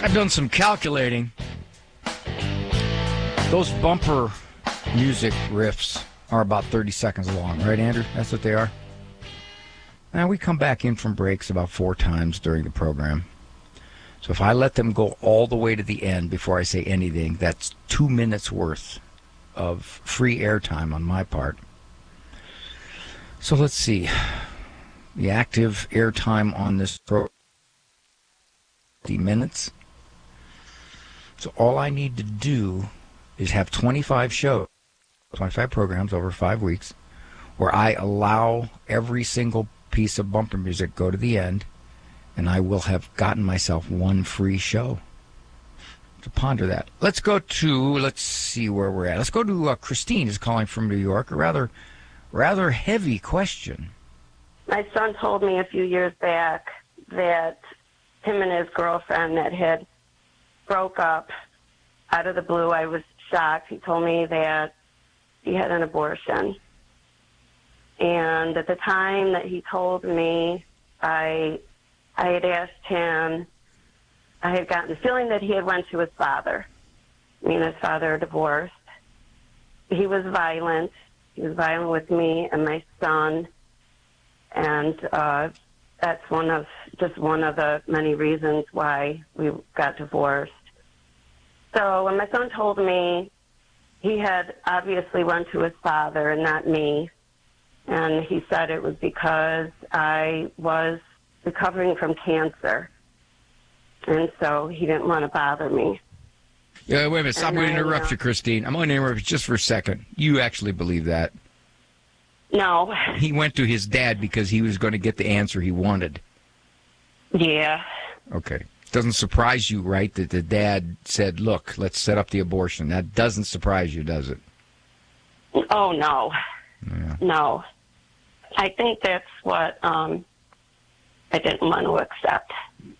I've done some calculating. Those bumper music riffs are about 30 seconds long, right, Andrew? That's what they are? Now, we come back in from breaks about 4 times during the program. So if I let them go all the way to the end before I say anything, that's 2 minutes worth of free airtime on my part. So let's see. The active airtime on this program, 50 minutes. So all I need to do is have 25 shows, 25 programs over 5 weeks, where I allow every single piece of bumper music go to the end, and I will have gotten myself 1 free show. To ponder that. Let's see where we're at. Let's go to Christine is calling from New York. A rather heavy question. My son told me a few years back that him and his girlfriend that had broke up out of the blue. I was shocked. He told me that he had an abortion. And at the time that he told me, I had asked him, I had gotten the feeling that he had went to his father. Me and his father are divorced. He was violent. He was violent with me and my son. And that's one of the many reasons why we got divorced. So when my son told me, he had obviously went to his father and not me. And he said it was because I was recovering from cancer. And so he didn't want to bother me. Yeah, wait a minute. I'm going to interrupt you, Christine. I'm going to interrupt you just for a second. You actually believe that? No. He went to his dad because he was going to get the answer he wanted. Yeah. Okay. Doesn't surprise you, right, that the dad said, look, let's set up the abortion. That doesn't surprise you, does it? Oh, no. Yeah. No. I think that's what I didn't want to accept.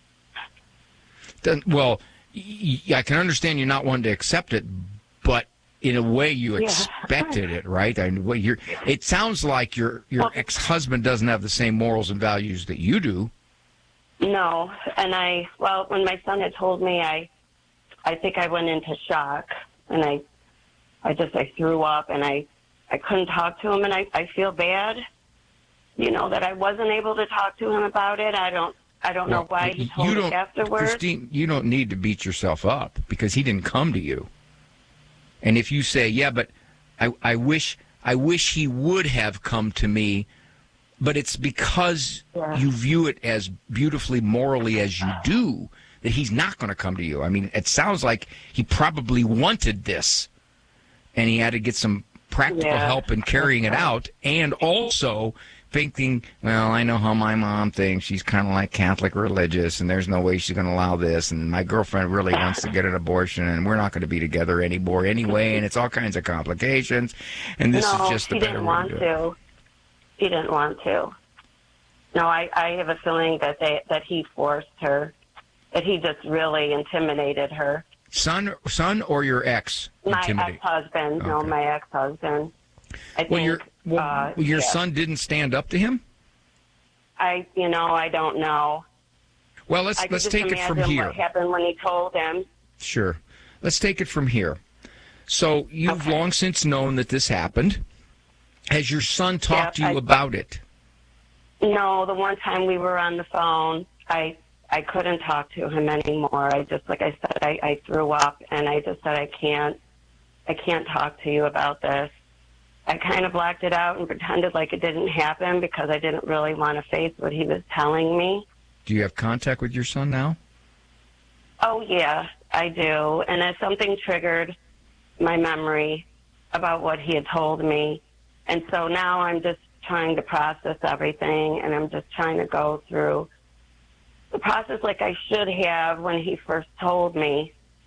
Well, I can understand you not wanting to accept it, but in a way you expected it, right? I mean, it sounds like your ex-husband doesn't have the same morals and values that you do. No, and when my son had told me, I think I went into shock, and I threw up, and I couldn't talk to him, and I feel bad, that I wasn't able to talk to him about it. I don't know why he told me afterwards. Christine, you don't need to beat yourself up because he didn't come to you. And if you say, yeah, but I wish he would have come to me, but it's because you view it as beautifully morally as you do that he's not going to come to you. I mean, it sounds like he probably wanted this, and he had to get some practical help in carrying it out, and also thinking, well, I know how my mom thinks. She's kind of like Catholic religious, and there's no way she's going to allow this, and my girlfriend really wants to get an abortion, and we're not going to be together anymore anyway, and it's all kinds of complications, and this is just the better way to do it. He didn't want to. No, I have a feeling that he forced her, that he just really intimidated her. Son or your ex? My ex-husband. Okay. No, my ex-husband. I think, your son didn't stand up to him? I don't know. Well, let's take it from here. What happened when he told him? Sure. Let's take it from here. So you've long since known that this happened. Has your son talked to you about it? No, the one time we were on the phone, I couldn't talk to him anymore. Like I said, I threw up, and I just said, I can't talk to you about this. I kind of blacked it out and pretended like it didn't happen because I didn't really want to face what he was telling me. Do you have contact with your son now? Oh, yeah, I do. And if something triggered my memory about what he had told me. And so now I'm just trying to process everything, and I'm just trying to go through the process like I should have when he first told me.